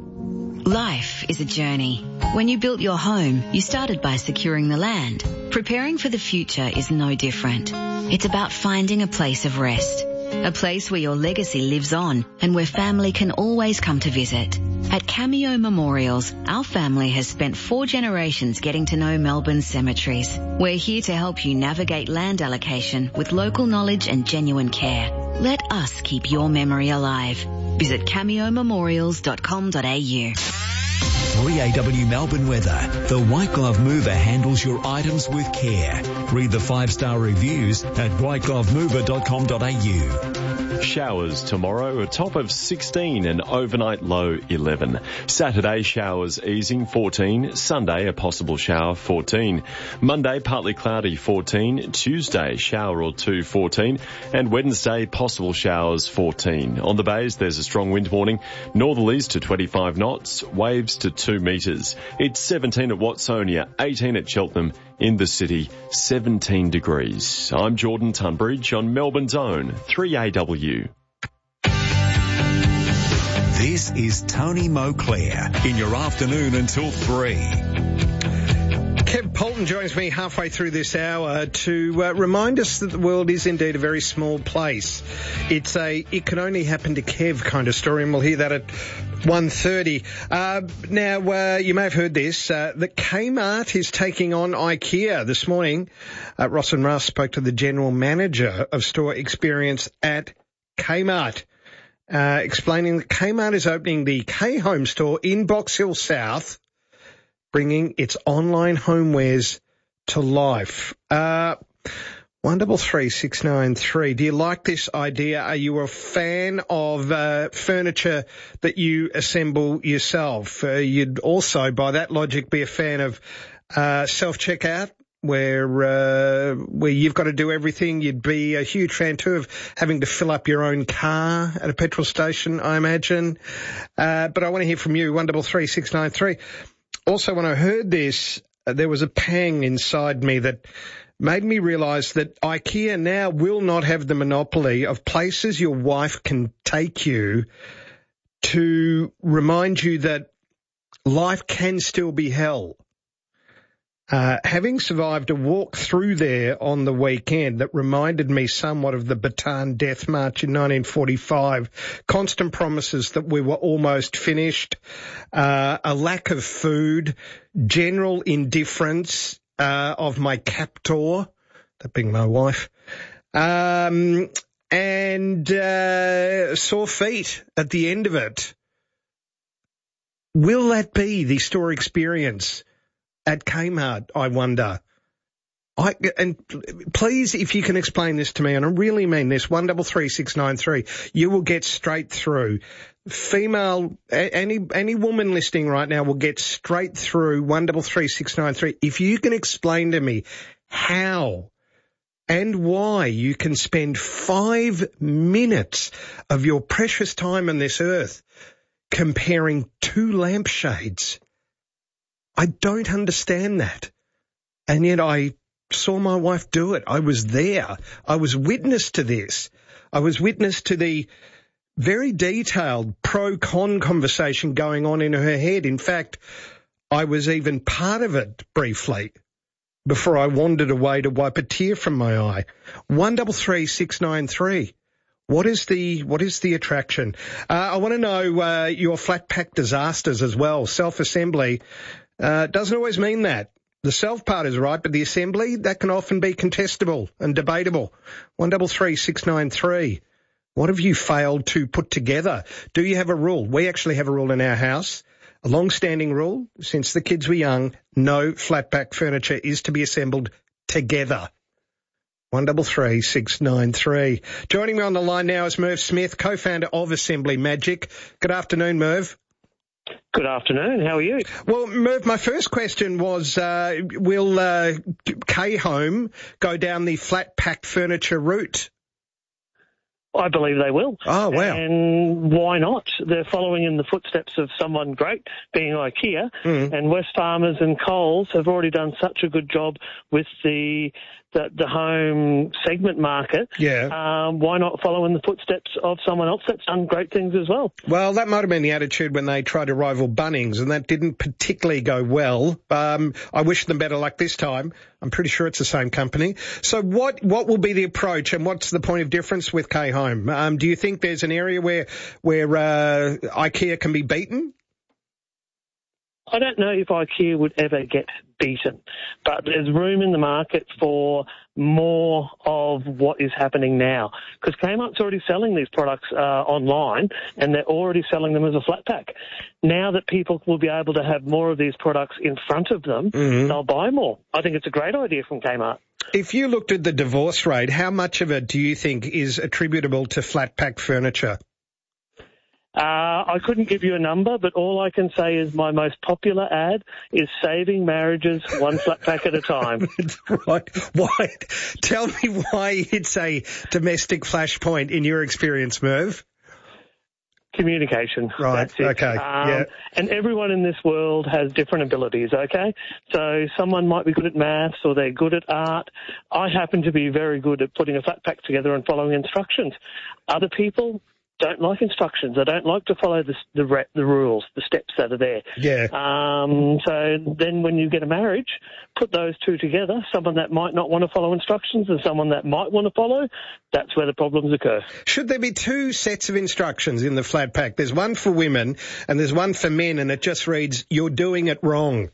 Life is a journey. When you built your home, you started by securing the land. Preparing for the future is no different. It's about finding a place of rest. A place where your legacy lives on and where family can always come to visit. At Cameo Memorials, our family has spent four generations getting to know Melbourne's cemeteries. We're here to help you navigate land allocation with local knowledge and genuine care. Let us keep your memory alive. Visit cameo memorials dot com dot a u. three A W Melbourne weather. The White Glove Mover handles your items with care. Read the five-star reviews at white glove mover dot com dot a u. Showers tomorrow, a top of sixteen and overnight low eleven. Saturday showers easing fourteen. Sunday a possible shower fourteen. Monday partly cloudy fourteen. Tuesday shower or two fourteen. And Wednesday possible showers fourteen. On the bays there's a strong wind warning. Northerlies to twenty-five knots. Waves to two metres. It's seventeen at Watsonia, eighteen at Cheltenham. In the city, seventeen degrees. I'm Jordan Tunbridge on Melbourne's own three A W. This is Tony Moclair in your afternoon until three. Kev Polton joins me halfway through this hour to uh, remind us that the world is indeed a very small place. It's a it can only happen to Kev kind of story, and we'll hear that at one thirty. Uh, now, uh, you may have heard this, uh, that Kmart is taking on IKEA. This morning, uh, Ross and Russ spoke to the general manager of store experience at Kmart, uh, explaining that Kmart is opening the K-Home store in Box Hill South, bringing its online homewares to life. Uh, one double three six nine three. Do you like this idea? Are you a fan of uh, furniture that you assemble yourself? Uh, you'd also, by that logic, be a fan of uh, self-checkout, where uh, where you've got to do everything. You'd be a huge fan too of having to fill up your own car at a petrol station, I imagine. Uh, but I want to hear from you. one double three six nine three. Also, when I heard this, uh, there was a pang inside me that made me realise that IKEA now will not have the monopoly of places your wife can take you to remind you that life can still be hell. Uh, having survived a walk through there on the weekend that reminded me somewhat of the Bataan Death March in nineteen forty-five, constant promises that we were almost finished, uh, a lack of food, general indifference uh, of my captor, that being my wife, um, and uh, sore feet at the end of it. Will that be the store experience at Kmart, I wonder? I, and please, if you can explain this to me, and I really mean this, one double three six nine three, you will get straight through. Female, any any woman listening right now will get straight through one double three six nine three. If you can explain to me how and why you can spend five minutes of your precious time on this earth comparing two lampshades. I don't understand that. And yet I saw my wife do it. I was there. I was witness to this. I was witness to the very detailed pro-con conversation going on in her head. In fact, I was even part of it briefly before I wandered away to wipe a tear from my eye. One double three six nine three. What is the what is the attraction? Uh, I want to know uh, your flat pack disasters as well. Self-assembly uh, doesn't always mean that. The self part is right, but the assembly, that can often be contestable and debatable. One double three six nine three. What have you failed to put together? Do you have a rule? We actually have a rule in our house, a long-standing rule since the kids were young. No flat pack furniture is to be assembled together. One double three six nine three. Joining me on the line now is Merv Smith, co-founder of Assembly Magic. Good afternoon, Merv. Good afternoon. How are you? Well, Merv, my first question was, uh, will uh, K-Home go down the flat pack furniture route? I believe they will. Oh, wow. And why not? They're following in the footsteps of someone great, being IKEA, mm. and Wesfarmers and Coles have already done such a good job with the the, the home segment market. Yeah. Um, why not follow in the footsteps of someone else that's done great things as well? Well, that might have been the attitude when they tried to rival Bunnings, and that didn't particularly go well. Um, I wish them better luck this time. I'm pretty sure it's the same company. So what what will be the approach, and what's the point of difference with K-Home? Um, do you think there's an area where where uh, IKEA can be beaten? I don't know if IKEA would ever get beaten, but there's room in the market for more of what is happening now, because Kmart's already selling these products uh, online, and they're already selling them as a flat pack. Now that people will be able to have more of these products in front of them, mm-hmm. they'll buy more. I think it's a great idea from Kmart. If you looked at the divorce rate, how much of it do you think is attributable to flat pack furniture? Uh, I couldn't give you a number, but all I can say is my most popular ad is saving marriages one flat pack at a time. Right. Why? Tell me why it's a domestic flashpoint in your experience, Merv. Communication. Right, That's it. okay, um, yeah. And everyone in this world has different abilities, okay? So someone might be good at maths or they're good at art. I happen to be very good at putting a flat pack together and following instructions. Other people don't like instructions. They don't like to follow the the, the rules, the steps that are there. Yeah. Um, so then when you get a marriage, put those two together, someone that might not want to follow instructions and someone that might want to follow, that's where the problems occur. Should there be two sets of instructions in the flat pack? There's one for women and there's one for men, and it just reads, "You're doing it wrong."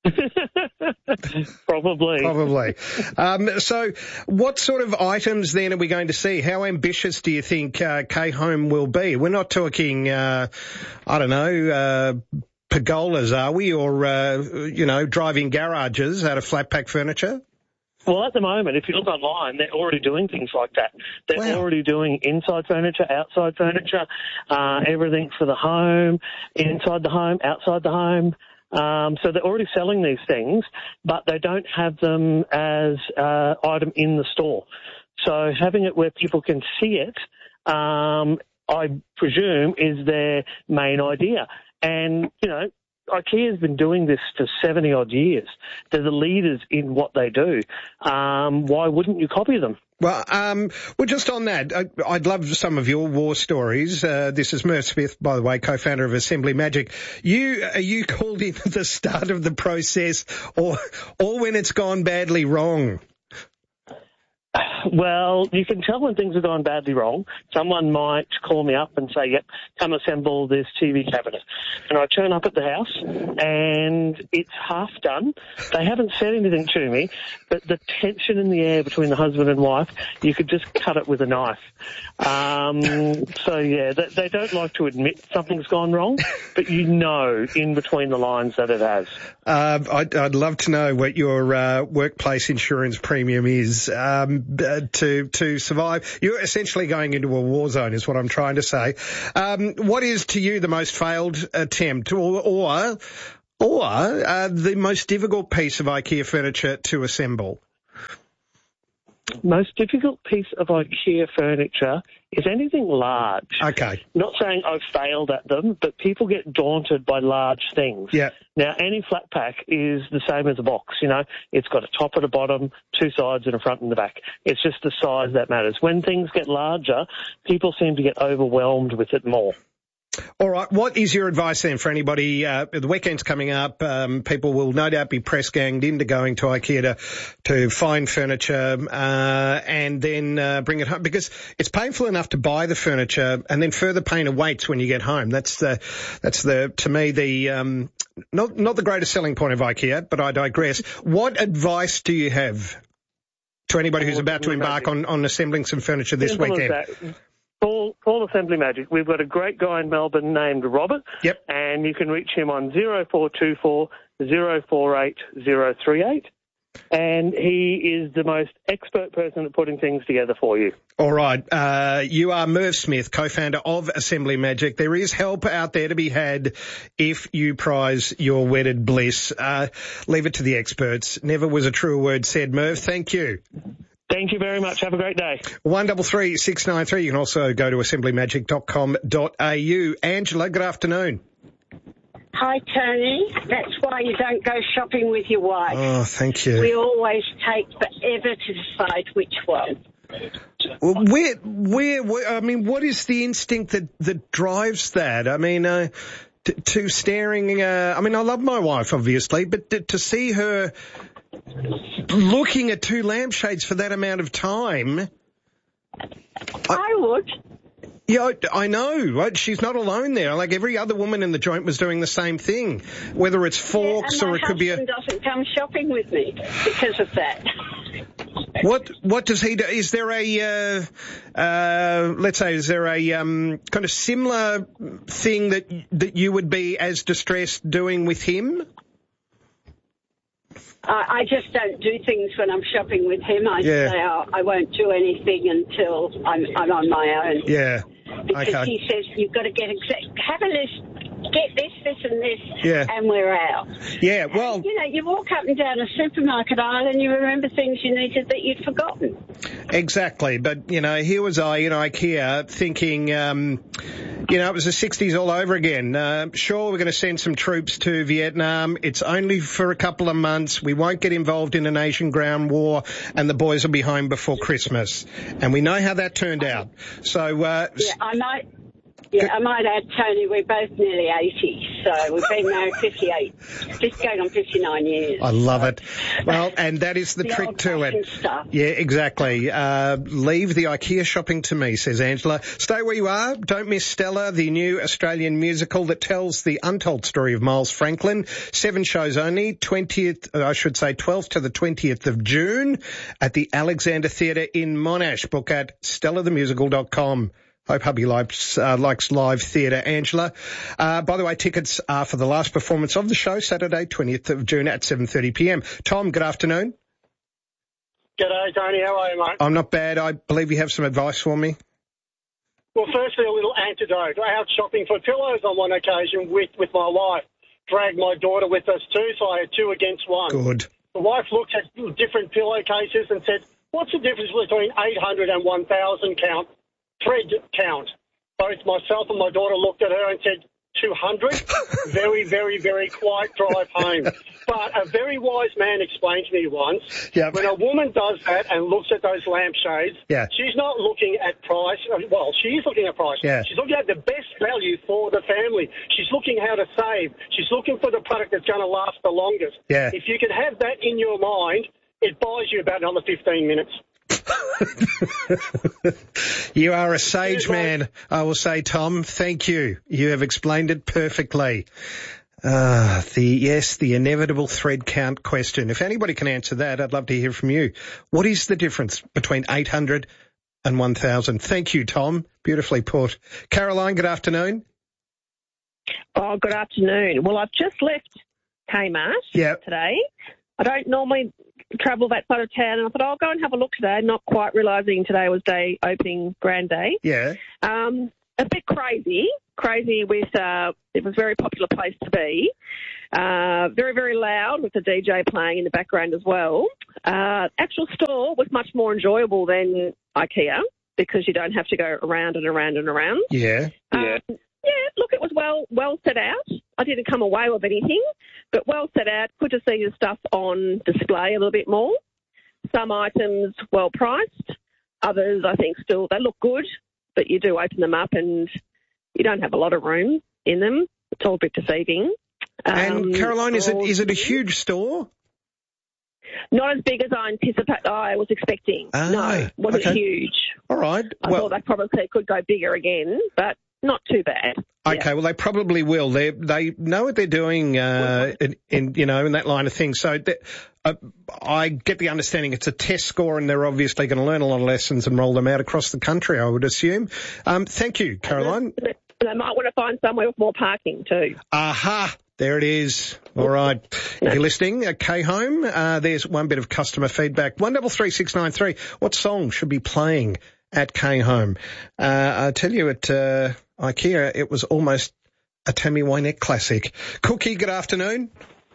Probably. Probably. Um, so what sort of items then are we going to see? How ambitious do you think uh, K-Home will be? We're not talking, uh, I don't know, uh, pergolas, are we? Or, uh, you know, driving garages out of flat pack furniture? Well, at the moment, if you look online, they're already doing things like that. They're wow. already doing inside furniture, outside furniture, uh, everything for the home, inside the home, outside the home. Um, so they're already selling these things, but they don't have them as uh, item in the store. So having it where people can see it, um, I presume, is their main idea. And, you know, IKEA's been doing this for seventy odd years. They're the leaders in what they do. Um, why wouldn't you copy them? Well, um, well, just on that, I, I'd love some of your war stories. Uh, this is Merv Smith, by the way, co-founder of Assembly Magic. You, are you called in at the start of the process or, or when it's gone badly wrong? Well, you can tell when things have gone badly wrong. Someone might call me up and say, yep, come assemble this T V cabinet. And I turn up at the house and it's half done. They haven't said anything to me, but the tension in the air between the husband and wife, you could just cut it with a knife. Um, so, yeah, they, they don't like to admit something's gone wrong, but you know in between the lines that it has. Uh, I'd, I'd love to know what your uh, workplace insurance premium is um, uh, to to survive. You're essentially going into a war zone is what I'm trying to say. Um, what is to you the most failed attempt or or, or uh, the most difficult piece of IKEA furniture to assemble? Most difficult piece of IKEA furniture is anything large. Okay. Not saying I've failed at them, but people get daunted by large things. Yeah. Now, any flat pack is the same as a box, you know. It's got a top and a bottom, two sides and a front and the back. It's just the size that matters. When things get larger, people seem to get overwhelmed with it more. All right. What is your advice then for anybody? Uh, the weekend's coming up. Um, people will no doubt be press ganged into going to IKEA to, to find furniture uh, and then uh, bring it home because it's painful enough to buy the furniture and then further pain awaits when you get home. That's the that's the to me the um, not not the greatest selling point of IKEA, but I digress. What advice do you have to anybody who's about to embark on, on assembling some furniture this weekend? Call, call Assembly Magic. We've got a great guy in Melbourne named Robert. Yep. And you can reach him on zero four two four, zero four eight, zero three eight. And he is the most expert person at putting things together for you. All right. Uh, you are Merv Smith, co-founder of Assembly Magic. There is help out there to be had if you prize your wedded bliss. Uh, leave it to the experts. Never was a truer word said. Merv, thank you. Thank you very much. Have a great day. one three three, six nine three. You can also go to assembly magic dot com dot a u. Angela, good afternoon. Hi, Tony. That's why you don't go shopping with your wife. Oh, thank you. We always take forever to decide which one. Well, where, where, where, I mean, what is the instinct that, that drives that? I mean, uh, to, to staring, uh, I mean, I love my wife, obviously, but to, to see her looking at two lampshades for that amount of time. I, I would. Yeah, I, I know. Right? She's not alone there. Like every other woman in the joint was doing the same thing, whether it's forks yeah, or it could be a. My husband doesn't come shopping with me because of that. What what does he do? Is there a uh, uh, let's say is there a um, kind of similar thing that that you would be as distressed doing with him? I just don't do things when I'm shopping with him. I yeah. say oh, I won't do anything until I'm, I'm on my own. Yeah. Because okay. he says you've got to get exact, have a list, get this, this, and this, yeah. and we're out. Yeah. Well, and, you know, you walk up and down a supermarket aisle and you remember things you needed that you'd forgotten. Exactly. But you know, here was I in IKEA thinking. Um, You know, it was the sixties all over again. Uh, sure, we're going to send some troops to Vietnam. It's only for a couple of months. We won't get involved in an Asian ground war, and the boys will be home before Christmas. And we know how that turned out. So, uh, yeah, I might. Yeah, I might add, Tony, we're both nearly eighty, so we've been married fifty-eight, just going on fifty-nine years. I love it. Well, and that is the, the trick to it. Stuff. Yeah, exactly. Uh, leave the IKEA shopping to me, says Angela. Stay where you are. Don't miss Stella, the new Australian musical that tells the untold story of Miles Franklin. Seven shows only, twentieth, I should say twelfth to the twentieth of June at the Alexander Theatre in Monash. Book at stella the musical dot com. Hope hubby likes, uh, likes live theatre, Angela. Uh, by the way, tickets are for the last performance of the show, Saturday, twentieth of June at seven thirty p m. Tom, good afternoon. G'day, Tony. How are you, mate? I'm not bad. I believe you have some advice for me. Well, firstly, a little antidote. I out shopping for pillows on one occasion with, with my wife. Dragged my daughter with us too, so I had two against one. Good. The wife looked at different pillowcases and said, what's the difference between eight hundred and one thousand count? Thread count. Both myself and my daughter looked at her and said, two hundred. Very, very, very quiet drive home. But a very wise man explained to me once, yep. when a woman does that and looks at those lampshades, yeah. she's not looking at price. Well, she is looking at price. Yeah. She's looking at the best value for the family. She's looking how to save. She's looking for the product that's going to last the longest. Yeah. If you can have that in your mind, it buys you about another fifteen minutes. You are a sage man, I will say, Tom. Thank you. You have explained it perfectly. Ah, the yes, the inevitable thread count question. If anybody can answer that, I'd love to hear from you. What is the difference between eight hundred and one thousand? Thank you, Tom. Beautifully put. Caroline, good afternoon. Oh, good afternoon. Well, I've just left Kmart yep. today. I don't normally travel that side of town, and I thought, oh, I'll go and have a look today, not quite realising today was day opening grand day. Yeah. Um, a bit crazy, crazy with, uh, it was a very popular place to be. Uh, very, very loud with the D J playing in the background as well. Uh, actual store was much more enjoyable than IKEA because you don't have to go around and around and around. Yeah. Um, yeah. Yeah, look, it was well well set out. I didn't come away with anything, but well set out. Good to see your stuff on display a little bit more. Some items well priced. Others, I think, still, they look good, but you do open them up and you don't have a lot of room in them. It's all a bit deceiving. And um, Caroline, is it is it a huge store? Not as big as I anticipate. I was expecting. Ah, no, wasn't okay. huge. All right. I well, thought they probably could go bigger again, but not too bad. Okay, yeah. well, they probably will. They they know what they're doing, uh, in, in you know in that line of things. So that, uh, I get the understanding it's a test score, and they're obviously going to learn a lot of lessons and roll them out across the country, I would assume. Um, thank you, Caroline. They might want to find somewhere with more parking too. Aha. There it is. All right. If you're listening, uh, K-Home, uh, there's one bit of customer feedback. one double three six nine three. What song should be playing at K-Home? Uh, I tell you, at uh, IKEA, it was almost a Tammy Wynette classic. Cookie, good afternoon.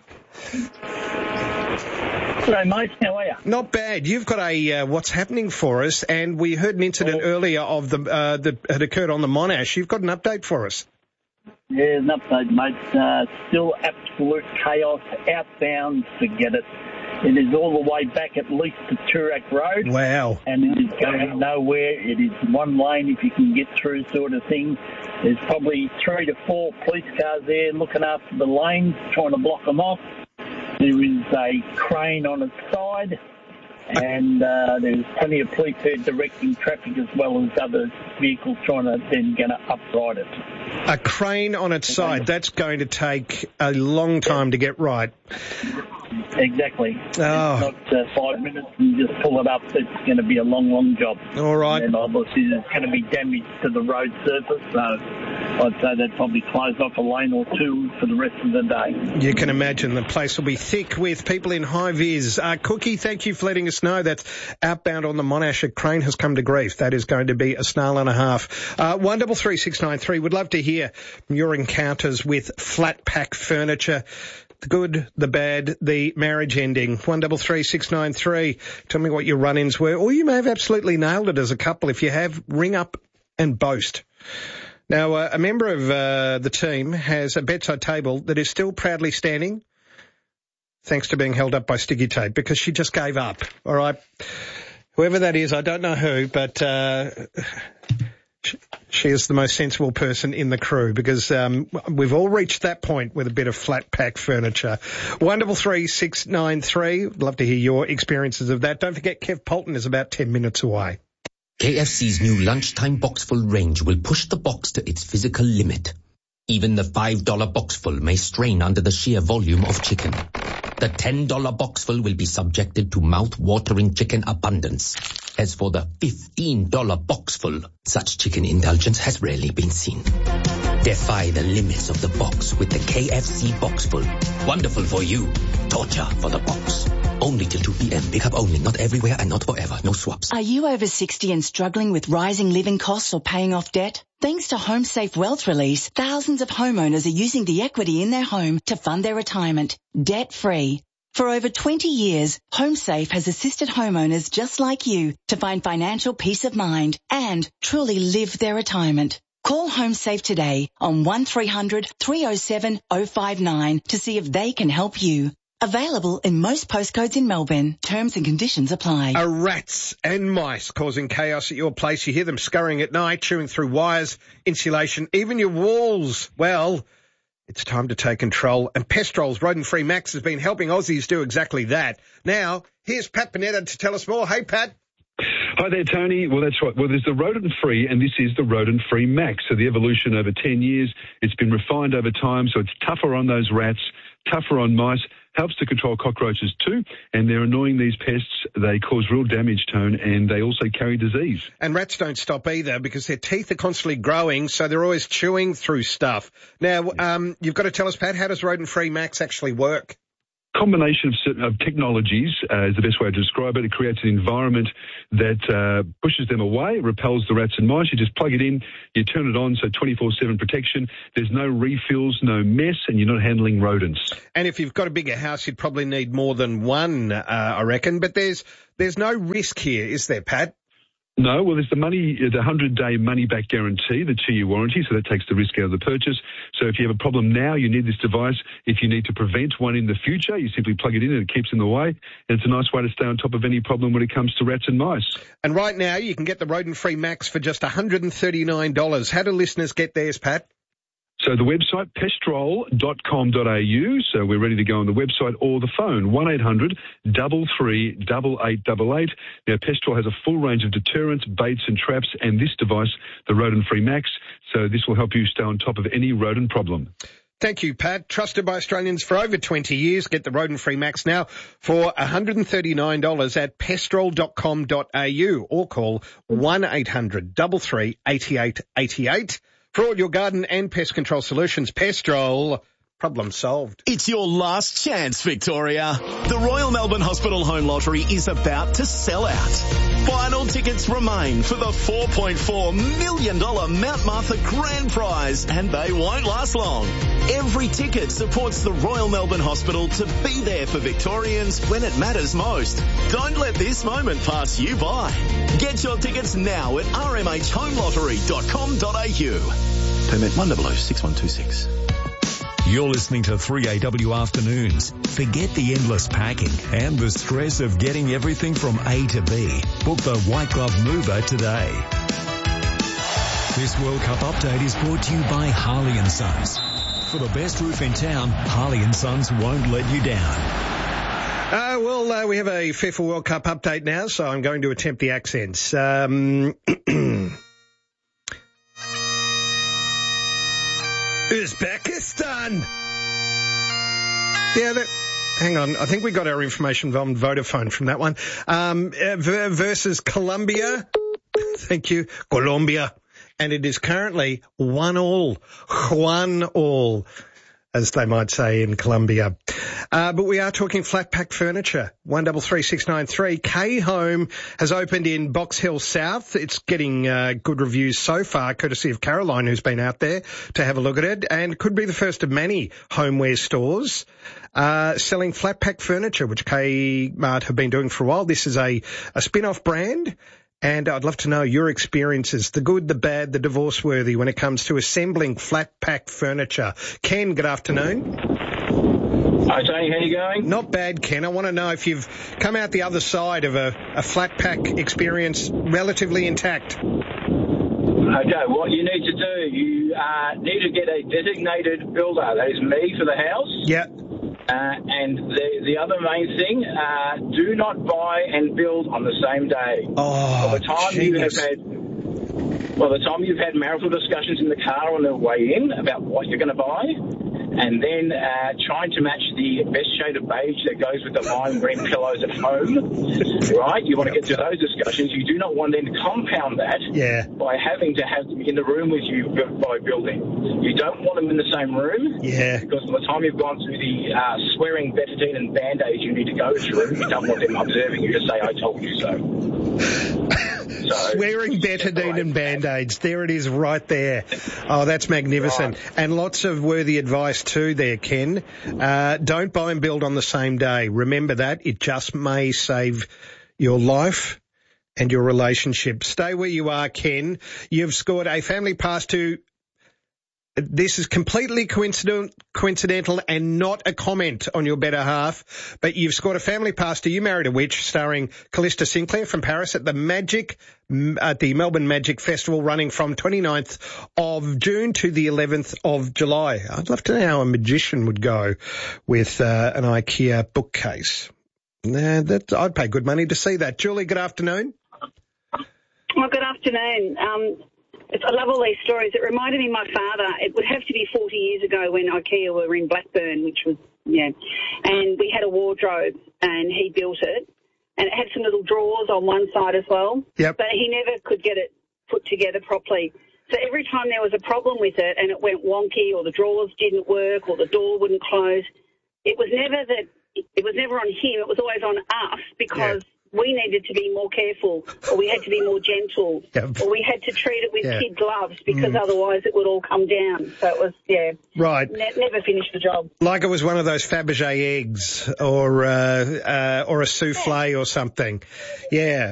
Hello, mate. How are you? Not bad. You've got a uh, what's happening for us, and we heard an incident oh. earlier of the uh, that had occurred on the Monash. You've got an update for us. Yeah, an update, mate. Uh, still absolute chaos. Outbound, forget it. It is all the way back at least to Toorak Road. Wow. And it is going nowhere. It is one lane if you can get through sort of thing. There's probably three to four police cars there looking after the lanes, trying to block them off. There is a crane on its side. And uh, there's plenty of police there directing traffic as well as other vehicles trying to then get upright it. A crane on its side, that's going to take a long time to get right. Exactly. Oh. It's not uh, five minutes and just pull it up. It's going to be a long, long job. All right. And obviously there's going to be damage to the road surface, so I'd say they'd probably close off a lane or two for the rest of the day. You can imagine the place will be thick with people in high vis. Uh, Cookie, thank you for letting us know that outbound on the Monash, a crane has come to grief. That is going to be a snail and a half. Uh, one double three six nine three. Would love to hear your encounters with flat pack furniture. The good, the bad, the marriage ending. One double three six nine three. Tell me what your run-ins were, or you may have absolutely nailed it as a couple. If you have, ring up and boast. Now, uh, a member of uh, the team has a bedside table that is still proudly standing, thanks to being held up by sticky tape, because she just gave up. All right, whoever that is, I don't know who, but uh, she, she is the most sensible person in the crew, because um, we've all reached that point with a bit of flat pack furniture. One double three six nine three. Love to hear your experiences of that. Don't forget, Kev Polton is about ten minutes away. K F C's new lunchtime boxful range will push the box to its physical limit. Even the five dollar boxful may strain under the sheer volume of chicken. The ten dollar boxful will be subjected to mouth-watering chicken abundance. As for the fifteen dollar boxful, such chicken indulgence has rarely been seen. Defy the limits of the box with the K F C Boxful. Wonderful for you. Torture for the box. Only till two p.m. Pick up only. Not everywhere and not forever. No swaps. Are you over sixty and struggling with rising living costs or paying off debt? Thanks to HomeSafe Wealth Release, thousands of homeowners are using the equity in their home to fund their retirement, debt-free. For over twenty years, HomeSafe has assisted homeowners just like you to find financial peace of mind and truly live their retirement. Call HomeSafe today on one three hundred three oh seven oh five nine to see if they can help you. Available in most postcodes in Melbourne. Terms and conditions apply. Are rats and mice causing chaos at your place? You hear them scurrying at night, chewing through wires, insulation, even your walls. Well, it's time to take control, and Pestrol's Rodent-Free Max has been helping Aussies do exactly that. Now, here's Pat Panetta to tell us more. Hey, Pat. Hi there, Tony. Well, that's right. Well, there's the Rodent-Free, and this is the Rodent-Free Max. So the evolution over ten years, it's been refined over time, so it's tougher on those rats, tougher on mice, helps to control cockroaches too, and they're annoying, these pests. They cause real damage, Tone, and they also carry disease. And rats don't stop either because their teeth are constantly growing, so they're always chewing through stuff. Now, um, you've got to tell us, Pat, how does Rodent-Free Max actually work? Combination of, certain, of technologies uh, is the best way to describe it. It creates an environment that uh, pushes them away, repels the rats and mice. You just plug it in, you turn it on, so twenty-four seven protection. There's no refills, no mess, and you're not handling rodents. And if you've got a bigger house, you'd probably need more than one, uh, I reckon. But there's there's no risk here, is there, Pat? No, well, there's the money, the one hundred day money-back guarantee, the two-year warranty, so that takes the risk out of the purchase. So if you have a problem now, you need this device. If you need to prevent one in the future, you simply plug it in and it keeps in the way. And it's a nice way to stay on top of any problem when it comes to rats and mice. And right now, you can get the Rodent-Free Max for just one hundred thirty-nine dollars. How do listeners get theirs, Pat? So the website, pestrol dot com dot a u. So we're ready to go on the website or the phone, one eight hundred three three eight eight eight eight. Now, Pestrol has a full range of deterrents, baits and traps, and this device, the Rodent-Free Max. So this will help you stay on top of any rodent problem. Thank you, Pat. Trusted by Australians for over twenty years. Get the Rodent-Free Max now for one hundred thirty-nine dollars at pestrol dot com dot a u or call one eight hundred three three eight eight eight eight. For all your garden and pest control solutions, Pestrol, problem solved. It's your last chance, Victoria. The Royal Melbourne Hospital Home Lottery is about to sell out. Final tickets remain for the four point four million dollars Mount Martha Grand Prize, and they won't last long. Every ticket supports the Royal Melbourne Hospital to be there for Victorians when it matters most. Don't let this moment pass you by. Get your tickets now at r m h home lottery dot com dot a u. Permit one zero zero six one two six. You're listening to three A W Afternoons. Forget the endless packing and the stress of getting everything from A to B. Book the White Glove Mover today. This World Cup update is brought to you by Harley and Sons. For the best roof in town, Harley and Sons won't let you down. Uh, well, uh, we have a FIFA World Cup update now, so I'm going to attempt the accents. Um... Uzbekistan. Yeah, that, hang on. I think we got our information from Vodafone from that one. Um, uh, versus Colombia. Thank you. Colombia. And it is currently one all. One all, as they might say in Colombia. Uh, but we are talking flat pack furniture. one three three six nine three. K Home has opened in Box Hill South. It's getting uh, good reviews so far, courtesy of Caroline, who's been out there to have a look at it, and could be the first of many homeware stores uh, selling flat pack furniture, which Kmart have been doing for a while. This is a, a spin-off brand. And I'd love to know your experiences, the good, the bad, the divorce-worthy, when it comes to assembling flat-pack furniture. Ken, good afternoon. Hi, Tony. How you going? Not bad, Ken. I want to know if you've come out the other side of a, a flat-pack experience relatively intact. Okay, what you need to do, you uh, need to get a designated builder. That is me for the house. Yeah. Uh, and the the other main thing, uh, do not buy and build on the same day. Oh, By the time genius. you have had, by the time you've had marital discussions in the car on the way in about what you're going to buy, and then uh, trying to match the best shade of beige that goes with the lime green pillows at home, right? You want to get to those discussions. You do not want then to compound that yeah. by having to have them in the room with you by building. You don't want them in the same room yeah. because by the time you've gone through the uh, swearing, betadine and Band-Aids you need to go through, you don't want them observing you to say, I told you so. So, swearing, betadine and Band-Aids. There it is right there. Oh, that's magnificent. Right. And lots of worthy advice too there, Ken. Uh, don't buy and build on the same day. Remember that. It just may save your life and your relationship. Stay where you are, Ken. You've scored a family pass to... This is completely coincident, coincidental and not a comment on your better half, but you've scored a family pass to You Married a Witch starring Callista Sinclair from Paris at the Magic, at the Melbourne Magic Festival running from twenty-ninth of June to the eleventh of July. I'd love to know how a magician would go with uh, an IKEA bookcase. Nah, that, I'd pay good money to see that. Julie, good afternoon. Well, good afternoon. Um, I love all these stories. It reminded me of my father. It would have to be forty years ago when IKEA were in Blackburn, which was, yeah, and we had a wardrobe and he built it and it had some little drawers on one side as well. Yep. But he never could get it put together properly. So every time there was a problem with it and it went wonky or the drawers didn't work or the door wouldn't close, it was never that, it was never on him. It was always on us because yeah. we needed to be more careful, or we had to be more gentle, yep. or we had to treat it with yeah. kid gloves because mm. otherwise it would all come down. So it was, yeah, right. Ne- never finished the job. Like it was one of those Fabergé eggs or uh, uh, or a souffle yeah. or something. Yeah.